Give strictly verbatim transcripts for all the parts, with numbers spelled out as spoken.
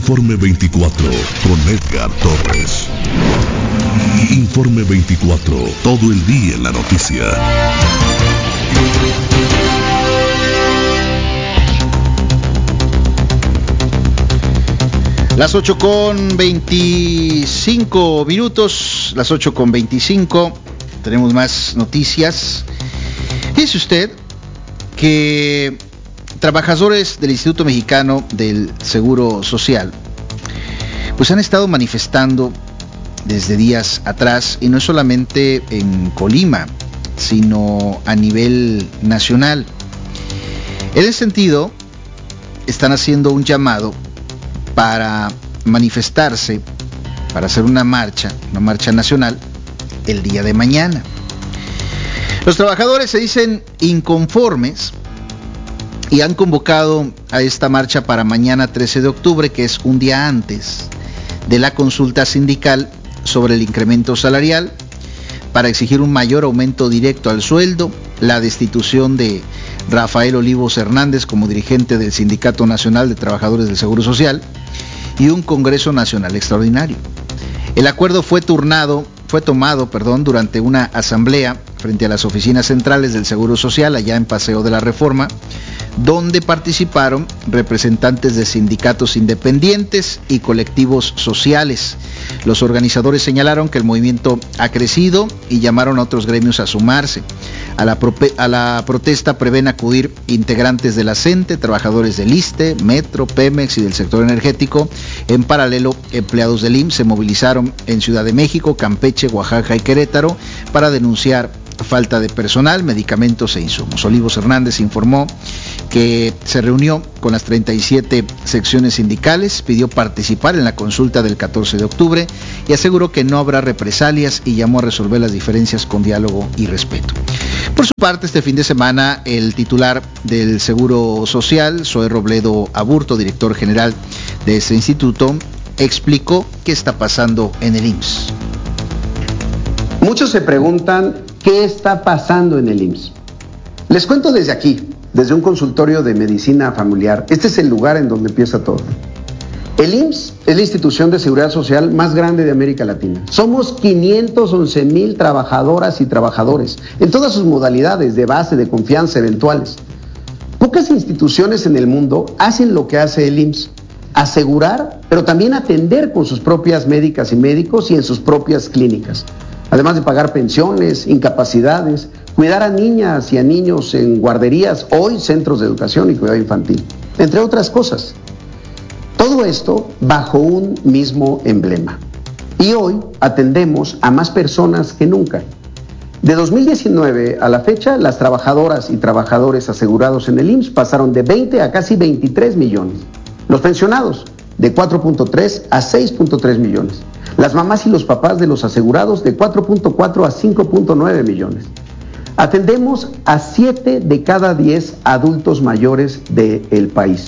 Informe veinticuatro con Edgar Torres. Informe veinticuatro, todo el día en la noticia. Las ocho con veinticinco minutos, las ocho con veinticinco, tenemos más noticias. Fíjese usted que trabajadores del Instituto Mexicano del Seguro Social pues han estado manifestando desde días atrás, y no es solamente en Colima, sino a nivel nacional. En ese sentido, están haciendo un llamado para manifestarse, para hacer una marcha, una marcha nacional, el día de mañana. Los trabajadores se dicen inconformes y han convocado a esta marcha para mañana trece de octubre, que es un día antes de la consulta sindical sobre el incremento salarial, para exigir un mayor aumento directo al sueldo, la destitución de Rafael Olivos Hernández como dirigente del Sindicato Nacional de Trabajadores del Seguro Social y un Congreso Nacional Extraordinario. El acuerdo fue turnado, fue tomado, perdón, durante una asamblea frente a las oficinas centrales del Seguro Social allá en Paseo de la Reforma, donde participaron representantes de sindicatos independientes y colectivos sociales. Los organizadores señalaron que el movimiento ha crecido y llamaron a otros gremios a sumarse. A la, prope- a la protesta prevén acudir integrantes de la CENTE, trabajadores del ISSSTE, Metro, Pemex y del sector energético. En paralelo, empleados del I M S S se movilizaron en Ciudad de México, Campeche, Oaxaca y Querétaro para denunciar falta de personal, medicamentos e insumos. Olivos Hernández informó que se reunió con las treinta y siete secciones sindicales, pidió participar en la consulta del catorce de octubre y aseguró que no habrá represalias y llamó a resolver las diferencias con diálogo y respeto. Por su parte, este fin de semana, el titular del Seguro Social, Zoe Robledo Aburto, director general de ese instituto, explicó qué está pasando en el I M S S. Muchos se preguntan qué está pasando en el I M S S. Les cuento desde aquí, desde un consultorio de medicina familiar. Este es el lugar en donde empieza todo. El I M S S es la institución de seguridad social más grande de América Latina. Somos quinientos once mil trabajadoras y trabajadores, en todas sus modalidades, de base, de confianza, eventuales. Pocas instituciones en el mundo hacen lo que hace el I M S S. Asegurar, pero también atender con sus propias médicas y médicos y en sus propias clínicas. Además de pagar pensiones, incapacidades, cuidar a niñas y a niños en guarderías, hoy centros de educación y cuidado infantil, entre otras cosas. Todo esto bajo un mismo emblema. Y hoy atendemos a más personas que nunca. De dos mil diecinueve a la fecha, las trabajadoras y trabajadores asegurados en el I M S S pasaron de veinte a casi veintitrés millones. Los pensionados, de cuatro punto tres a seis punto tres millones. Las mamás y los papás de los asegurados, de cuatro punto cuatro a cinco punto nueve millones. Atendemos a siete de cada diez adultos mayores del país.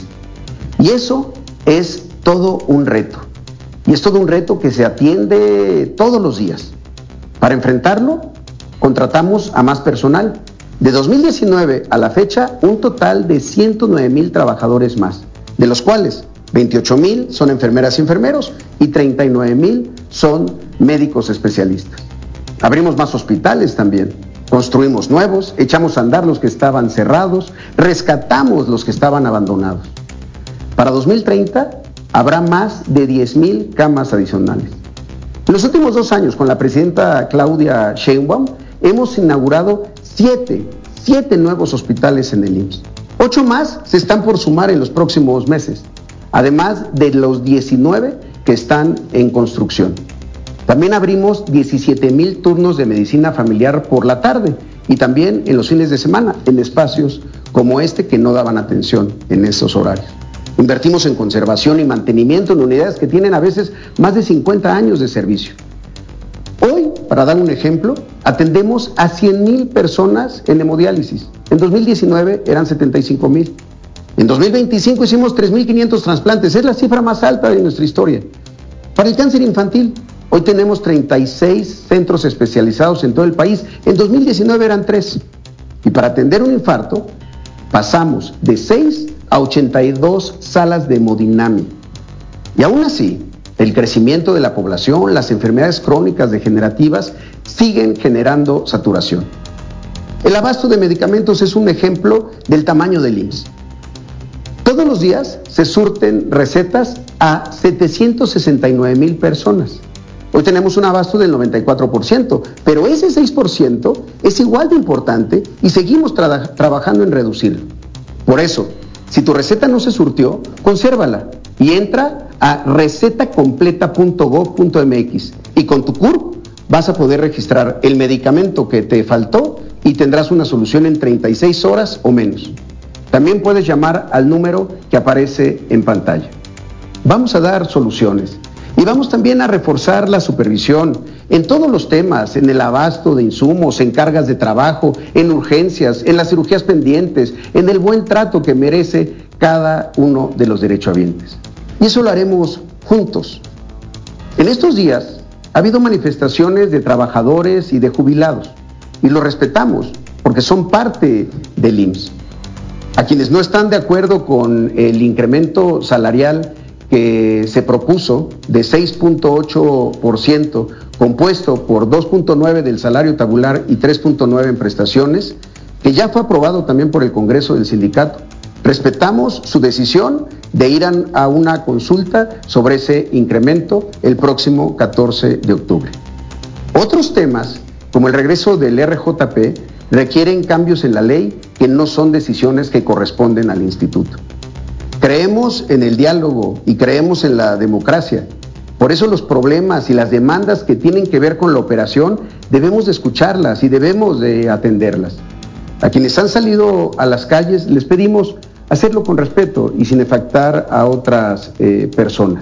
Y eso es todo un reto. Y es todo un reto que se atiende todos los días. Para enfrentarlo, contratamos a más personal. De dos mil diecinueve a la fecha, un total de ciento nueve mil trabajadores más, de los cuales veintiocho mil son enfermeras y enfermeros y treinta y nueve mil son médicos especialistas. Abrimos más hospitales también, construimos nuevos, echamos a andar los que estaban cerrados, rescatamos los que estaban abandonados. Para dos mil treinta habrá más de diez mil camas adicionales. En los últimos dos años, con la presidenta Claudia Sheinbaum, hemos inaugurado siete, siete nuevos hospitales en el I M S S. Ocho más se están por sumar en los próximos meses, además de los diecinueve que están en construcción. También abrimos diecisiete mil turnos de medicina familiar por la tarde y también en los fines de semana, en espacios como este que no daban atención en esos horarios. Invertimos en conservación y mantenimiento en unidades que tienen a veces más de cincuenta años de servicio. Hoy, para dar un ejemplo, atendemos a cien mil personas en hemodiálisis. En dos mil diecinueve eran setenta y cinco mil. En dos mil veinticinco hicimos tres mil quinientos trasplantes, es la cifra más alta de nuestra historia. Para el cáncer infantil, hoy tenemos treinta y seis centros especializados en todo el país, en dos mil diecinueve eran tres. Y para atender un infarto, pasamos de seis a ochenta y dos salas de hemodinamia. Y aún así, el crecimiento de la población, las enfermedades crónicas degenerativas siguen generando saturación. El abasto de medicamentos es un ejemplo del tamaño del I M S S. Todos los días se surten recetas a setecientos sesenta y nueve mil personas. Hoy tenemos un abasto del noventa y cuatro por ciento, pero ese seis por ciento es igual de importante y seguimos tra- trabajando en reducirlo. Por eso, si tu receta no se surtió, consérvala y entra a receta completa punto gob punto eme equis y con tu C U R P vas a poder registrar el medicamento que te faltó y tendrás una solución en treinta y seis horas o menos. También puedes llamar al número que aparece en pantalla. Vamos a dar soluciones y vamos también a reforzar la supervisión en todos los temas, en el abasto de insumos, en cargas de trabajo, en urgencias, en las cirugías pendientes, en el buen trato que merece cada uno de los derechohabientes. Y eso lo haremos juntos. En estos días ha habido manifestaciones de trabajadores y de jubilados y lo respetamos porque son parte del I M S S. A quienes no están de acuerdo con el incremento salarial que se propuso de seis punto ocho por ciento, compuesto por dos punto nueve por ciento del salario tabular y tres punto nueve por ciento en prestaciones, que ya fue aprobado también por el Congreso del Sindicato. Respetamos su decisión de ir a una consulta sobre ese incremento el próximo catorce de octubre. Otros temas, como el regreso del erre jota pe, requieren cambios en la ley que no son decisiones que corresponden al instituto. Creemos en el diálogo y creemos en la democracia. Por eso los problemas y las demandas que tienen que ver con la operación debemos de escucharlas y debemos de atenderlas. A quienes han salido a las calles les pedimos hacerlo con respeto y sin afectar a otras eh, personas.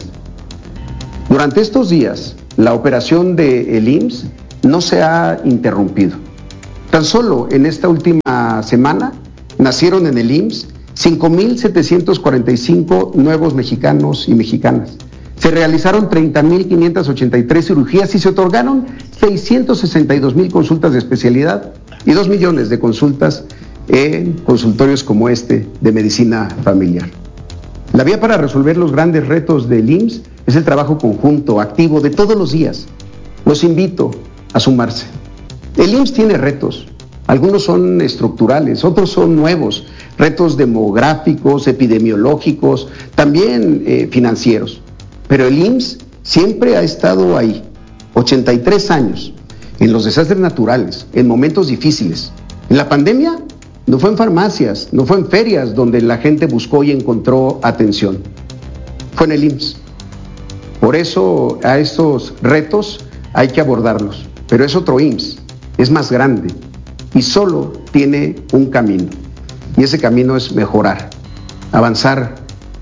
Durante estos días, la operación del I M S S no se ha interrumpido. Tan solo en esta última semana nacieron en el I M S S cinco mil setecientos cuarenta y cinco nuevos mexicanos y mexicanas. Se realizaron treinta mil quinientas ochenta y tres cirugías y se otorgaron seiscientos sesenta y dos mil consultas de especialidad y dos millones de consultas en consultorios como este de medicina familiar. La vía para resolver los grandes retos del I M S S es el trabajo conjunto, activo, de todos los días. Los invito a sumarse. El I M S S tiene retos. Algunos son estructurales, otros son nuevos, retos demográficos, epidemiológicos, también eh, financieros. Pero el I M S S siempre ha estado ahí, ochenta y tres años, en los desastres naturales, en momentos difíciles. En la pandemia no fue en farmacias, no fue en ferias donde la gente buscó y encontró atención. Fue en el I M S S. Por eso a estos retos hay que abordarlos. Pero es otro I M S S, es más grande y solo tiene un camino. Y ese camino es mejorar, avanzar.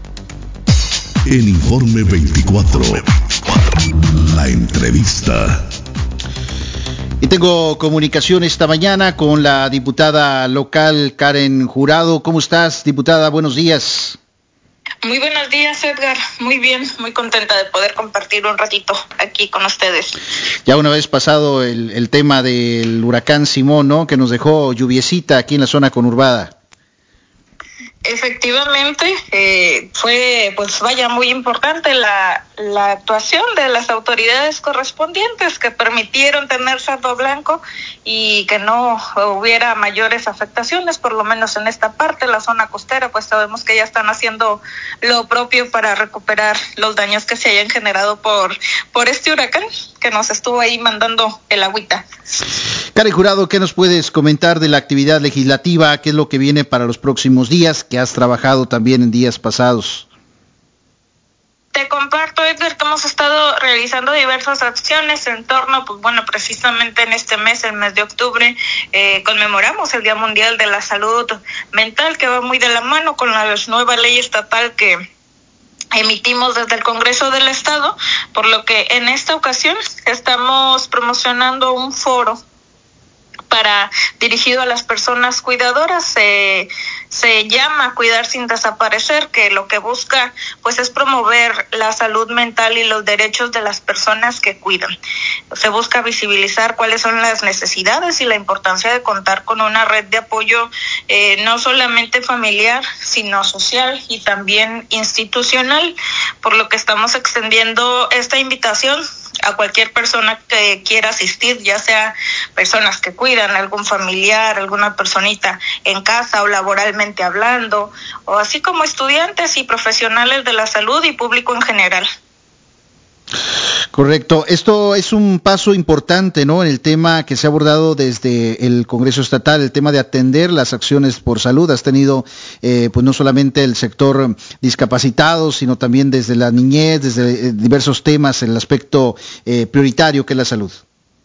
El Informe veinticuatro, la entrevista. Y tengo comunicación esta mañana con la diputada local Karen Jurado. ¿Cómo estás, diputada? Buenos días. Muy buenos días, Edgar. Muy bien, muy contenta de poder compartir un ratito aquí con ustedes. Ya una vez pasado el, el tema del huracán Simón, ¿no?, que nos dejó lluviecita aquí en la zona conurbada. Efectivamente, eh, fue, pues vaya, muy importante la, la actuación de las autoridades correspondientes que permitieron tener saldo blanco y que no hubiera mayores afectaciones, por lo menos en esta parte, la zona costera, pues sabemos que ya están haciendo lo propio para recuperar los daños que se hayan generado por, por este huracán que nos estuvo ahí mandando el agüita. Karen Jurado, ¿qué nos puedes comentar de la actividad legislativa? ¿Qué es lo que viene para los próximos días, que has trabajado también en días pasados? Te comparto, Edgar, que hemos estado realizando diversas acciones en torno, pues bueno, precisamente en este mes, el mes de octubre, eh, conmemoramos el Día Mundial de la Salud Mental, que va muy de la mano con la nueva ley estatal que emitimos desde el Congreso del Estado, por lo que en esta ocasión estamos promocionando un foro para dirigido a las personas cuidadoras. Eh, se llama Cuidar sin Desaparecer, que lo que busca pues es promover la salud mental y los derechos de las personas que cuidan. Se busca visibilizar cuáles son las necesidades y la importancia de contar con una red de apoyo eh, no solamente familiar, sino social y también institucional, por lo que estamos extendiendo esta invitación a cualquier persona que quiera asistir, ya sea personas que cuidan, algún familiar, alguna personita en casa o laboralmente hablando, o así como estudiantes y profesionales de la salud y público en general. Correcto. Esto es un paso importante, ¿no?, en el tema que se ha abordado desde el Congreso Estatal, el tema de atender las acciones por salud. Has tenido, eh, pues no solamente el sector discapacitado, sino también desde la niñez, desde eh, diversos temas, el aspecto eh, prioritario que es la salud.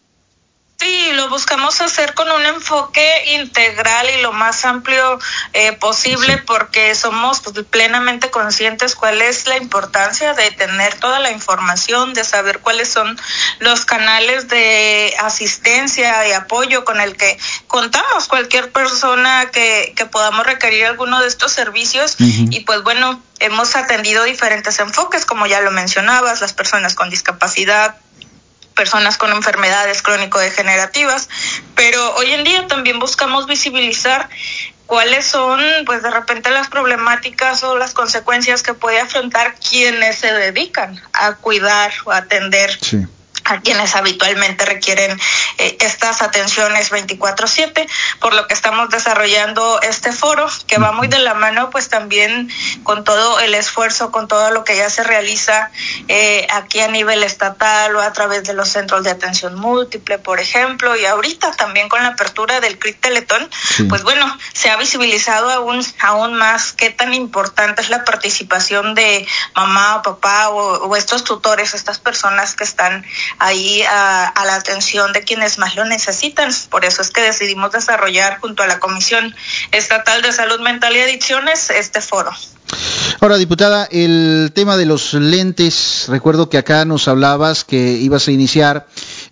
Sí, lo buscamos hacer con un enfoque integral y lo más amplio eh, posible, sí, porque somos pues, plenamente conscientes cuál es la importancia de tener toda la información, de saber cuáles son los canales de asistencia y apoyo con el que contamos cualquier persona que, que podamos requerir alguno de estos servicios. Uh-huh. Y pues bueno, hemos atendido diferentes enfoques, como ya lo mencionabas, las personas con discapacidad, personas con enfermedades crónico-degenerativas, pero hoy en día también buscamos visibilizar cuáles son, pues de repente las problemáticas o las consecuencias que puede afrontar quienes se dedican a cuidar o a atender, sí, a quienes habitualmente requieren eh, estas atenciones veinticuatro siete, por lo que estamos desarrollando este foro que va muy de la mano pues también con todo el esfuerzo, con todo lo que ya se realiza eh, aquí a nivel estatal o a través de los centros de atención múltiple, por ejemplo, y ahorita también con la apertura del C R I Teletón, sí, pues bueno, se ha visibilizado aún, aún más qué tan importante es la participación de mamá o papá o, o estos tutores, estas personas que están ahí a, a la atención de quienes más lo necesitan. Por eso es que decidimos desarrollar junto a la Comisión Estatal de Salud Mental y Adicciones este foro. Ahora, diputada, el tema de los lentes, recuerdo que acá nos hablabas que ibas a iniciar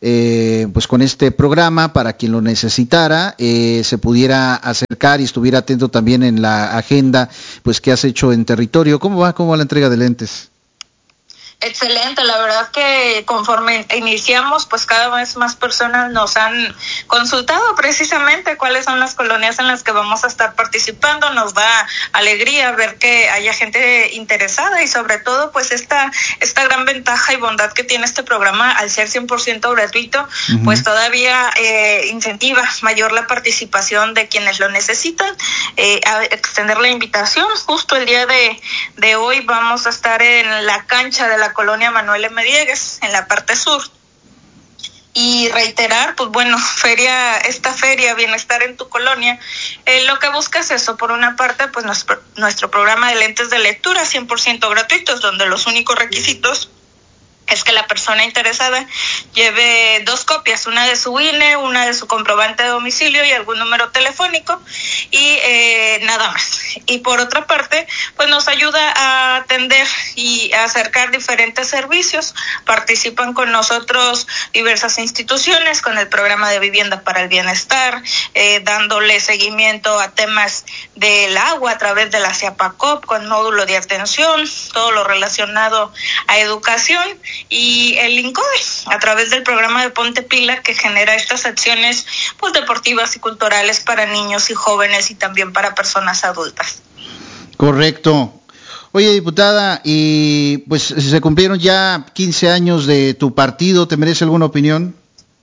eh, pues con este programa para quien lo necesitara, eh, se pudiera acercar y estuviera atento también en la agenda pues que has hecho en territorio. ¿Cómo va? ¿Cómo va la entrega de lentes? Excelente, la verdad que conforme iniciamos, pues cada vez más personas nos han consultado precisamente cuáles son las colonias en las que vamos a estar participando. Nos da alegría ver que haya gente interesada y sobre todo pues esta esta gran ventaja y bondad que tiene este programa al ser cien por ciento gratuito, uh-huh, pues todavía eh, incentiva mayor la participación de quienes lo necesitan. Eh, a extender la invitación, justo el día de, de hoy vamos a estar en la cancha de la colonia Manuel M. Diegues, en la parte sur, y reiterar, pues bueno, feria, esta feria Bienestar en tu Colonia, eh, lo que busca es eso, por una parte, pues nuestro, nuestro programa de lentes de lectura cien por ciento gratuitos, donde los únicos requisitos es que la persona interesada lleve dos copias, una de su I N E, una de su comprobante de domicilio y algún número telefónico y eh, nada más. Y por otra parte, pues nos ayuda a atender y a acercar diferentes servicios. Participan con nosotros diversas instituciones con el programa de Vivienda para el Bienestar, eh, dándole seguimiento a temas del agua a través de la CIAPACOP con módulo de atención, todo lo relacionado a educación, y el INCODE a través del programa de Ponte Pila, que genera estas acciones pues deportivas y culturales para niños y jóvenes y también para personas adultas. Correcto. Oye, diputada, y pues se cumplieron ya quince años de tu partido, ¿te merece alguna opinión?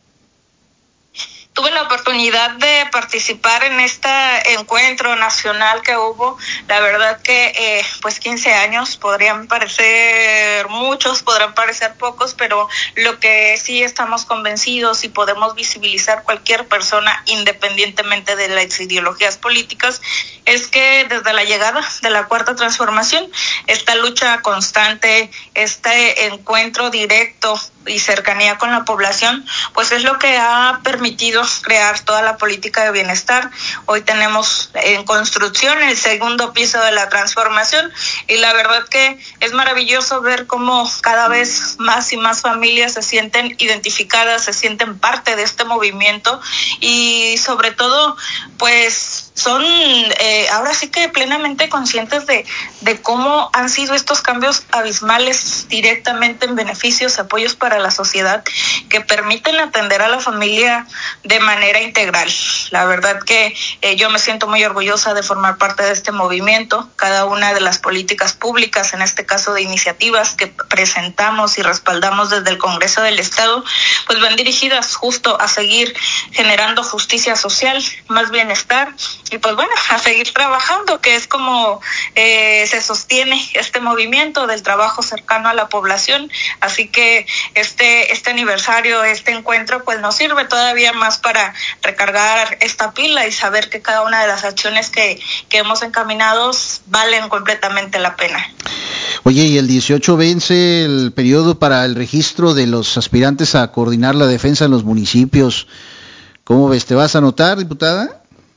Tuve la oportunidad de participar en este encuentro nacional que hubo. La verdad que eh, pues quince años podrían parecer muchos, podrán parecer pocos, pero lo que sí estamos convencidos y podemos visibilizar cualquier persona independientemente de las ideologías políticas es que desde la llegada de la Cuarta Transformación, esta lucha constante, este encuentro directo y cercanía con la población, pues es lo que ha permitido crear toda la política de bienestar. Hoy tenemos en construcción el segundo piso de la transformación y la verdad que es maravilloso ver cómo cada vez más y más familias se sienten identificadas, se sienten parte de este movimiento y sobre todo pues son eh, ahora sí que plenamente conscientes de, de cómo han sido estos cambios abismales directamente en beneficios, apoyos para la sociedad que permiten atender a la familia de manera integral. La verdad que eh, yo me siento muy orgullosa de formar parte de este movimiento. Cada una de las políticas públicas, en este caso de iniciativas que presentamos y respaldamos desde el Congreso del Estado, pues van dirigidas justo a seguir generando justicia social, más bienestar, y pues bueno, a seguir trabajando, que es como eh, se sostiene este movimiento del trabajo cercano a la población. Así que este este aniversario, este encuentro, pues nos sirve todavía más para recargar esta pila y saber que cada una de las acciones que, que hemos encaminado valen completamente la pena. Oye, y el dieciocho vence el periodo para el registro de los aspirantes a coordinar la defensa en los municipios. ¿Cómo ves? ¿Te vas a anotar, diputada?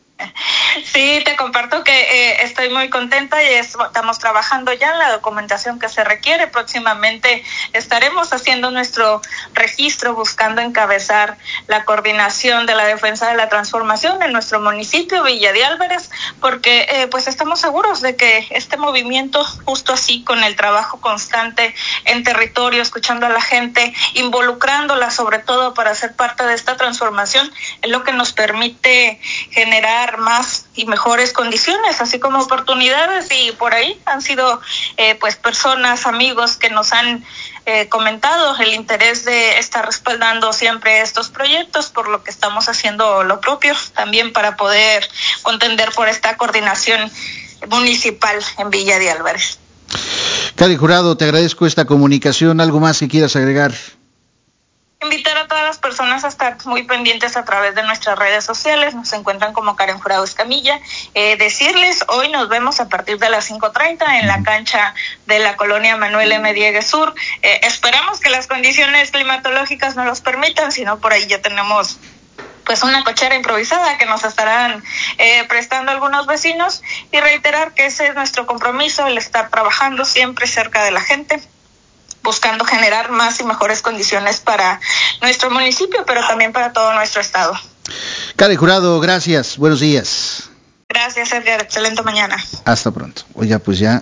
Sí, te comparto que eh, estoy muy contenta y es, estamos trabajando ya en la documentación que se requiere. Próximamente estaremos haciendo nuestro registro, buscando encabezar la coordinación de la defensa de la transformación en nuestro municipio, Villa de Álvarez, porque eh, pues estamos seguros de que este movimiento, justo así, con el trabajo constante en territorio, escuchando a la gente, involucrándola sobre todo para ser parte de esta transformación, es lo que nos permite generar más y mejores condiciones, así como oportunidades. Y por ahí han sido eh, pues personas, amigos que nos han eh, comentado el interés de estar respaldando siempre estos proyectos, por lo que estamos haciendo lo propio también para poder contender por esta coordinación municipal en Villa de Álvarez. Karen Jurado, te agradezco esta comunicación. ¿Algo más que quieras agregar? Invitar a todas las personas a estar muy pendientes a través de nuestras redes sociales. Nos encuentran como Karen Jurado Escamilla. Eh, decirles, hoy nos vemos a partir de las cinco treinta en la cancha de la colonia Manuel M. Diegues Sur. Eh, esperamos que las condiciones climatológicas nos los permitan, si no, por ahí ya tenemos pues una cochera improvisada que nos estarán eh, prestando algunos vecinos, y reiterar que ese es nuestro compromiso, el estar trabajando siempre cerca de la gente, buscando generar más y mejores condiciones para nuestro municipio, pero también para todo nuestro estado. Karen Jurado, gracias, buenos días. Gracias, Edgar, excelente mañana. Hasta pronto. Oiga, pues ya,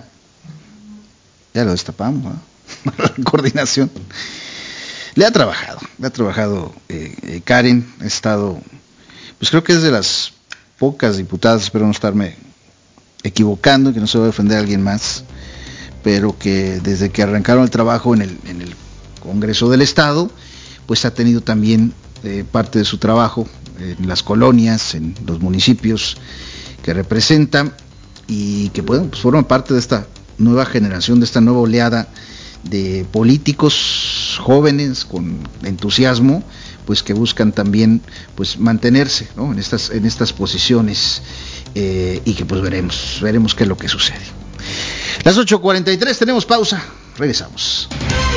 ya lo destapamos, ¿no? La coordinación. Le ha trabajado, le ha trabajado eh, eh, Karen, ha estado, pues creo que es de las pocas diputadas, espero no estarme equivocando, que no se va a ofender a alguien más, pero que desde que arrancaron el trabajo en el, en el Congreso del Estado, pues ha tenido también eh, parte de su trabajo en las colonias, en los municipios que representa, y que bueno, pues forman parte de esta nueva generación, de esta nueva oleada de políticos jóvenes con entusiasmo, pues que buscan también pues mantenerse, ¿no?, en estas en estas posiciones, eh, y que pues veremos veremos qué es lo que sucede. Las ocho cuarenta y tres, tenemos pausa, regresamos.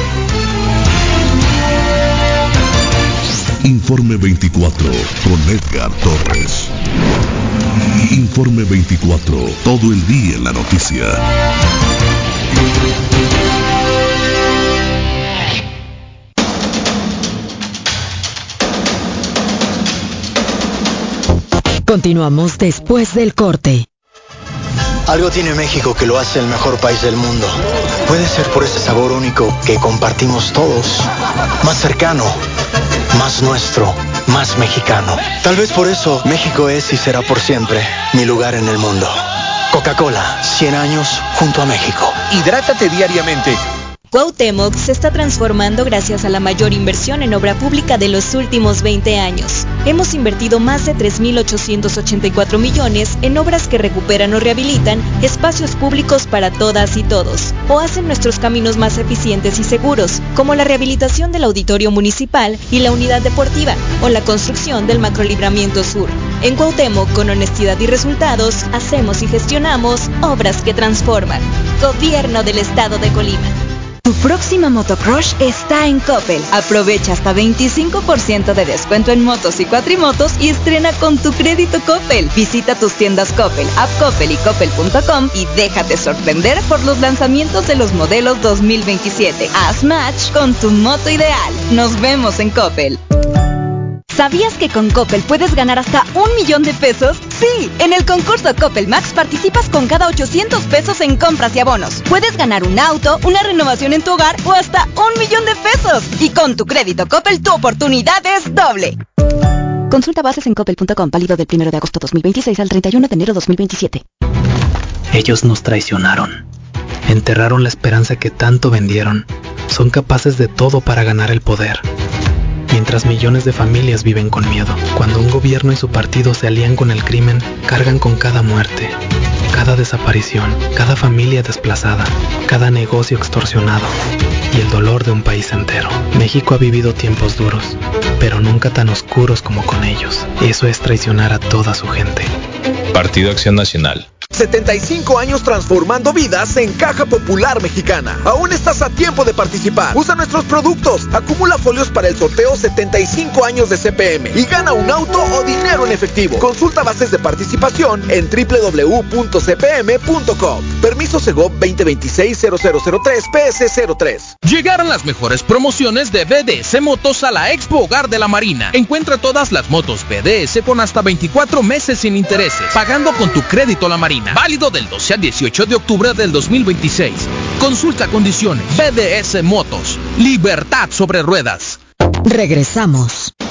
Informe veinticuatro con Edgar Torres. Informe veinticuatro, todo el día en la noticia. Continuamos después del corte. Algo tiene México que lo hace el mejor país del mundo. Puede ser por ese sabor único que compartimos todos. Más cercano, más nuestro, más mexicano. Tal vez por eso México es y será por siempre mi lugar en el mundo. Coca-Cola, cien años junto a México. Hidrátate diariamente. Cuauhtémoc se está transformando gracias a la mayor inversión en obra pública de los últimos veinte años. Hemos invertido más de tres mil ochocientos ochenta y cuatro millones en obras que recuperan o rehabilitan espacios públicos para todas y todos, o hacen nuestros caminos más eficientes y seguros, como la rehabilitación del auditorio municipal y la unidad deportiva, o la construcción del macrolibramiento sur. En Cuauhtémoc, con honestidad y resultados, hacemos y gestionamos obras que transforman. Gobierno del Estado de Colima. Tu próxima motocrush está en Coppel. Aprovecha hasta veinticinco por ciento de descuento en motos y cuatrimotos y estrena con tu crédito Coppel. Visita tus tiendas Coppel, App Coppel y Coppel punto com y déjate sorprender por los lanzamientos de los modelos dos mil veintisiete. Haz match con tu moto ideal. Nos vemos en Coppel. ¿Sabías que con Coppel puedes ganar hasta un millón de pesos? Sí, en el concurso Coppel Max participas con cada ochocientos pesos en compras y abonos. Puedes ganar un auto, una renovación en tu hogar o hasta un millón de pesos. Y con tu crédito Coppel tu oportunidad es doble. Consulta bases en coppel punto com, válido del primero de agosto dos mil veintiséis al treinta y uno de enero dos mil veintisiete. Ellos nos traicionaron. Enterraron la esperanza que tanto vendieron. Son capaces de todo para ganar el poder. Mientras millones de familias viven con miedo. Cuando un gobierno y su partido se alían con el crimen, cargan con cada muerte, cada desaparición, cada familia desplazada, cada negocio extorsionado y el dolor de un país entero. México ha vivido tiempos duros, pero nunca tan oscuros como con ellos. Eso es traicionar a toda su gente. Partido Acción Nacional. setenta y cinco años transformando vidas en Caja Popular Mexicana. Aún estás a tiempo de participar. Usa nuestros productos. Acumula folios para el sorteo setenta y cinco años de C P M y gana un auto o dinero en efectivo. Consulta bases de participación en doble u doble u doble u punto c p m punto com. Permiso Segov veinte veintiséis cero cero cero tres P S cero tres. Llegaron las mejores promociones de B D S Motos a la Expo Hogar de la Marina. Encuentra todas las motos B D S con hasta veinticuatro meses sin intereses, pagando con tu crédito La Marina. Válido del doce al dieciocho de octubre del dos mil veintiséis. Consulta condiciones. B D S Motos. Libertad sobre ruedas. Regresamos.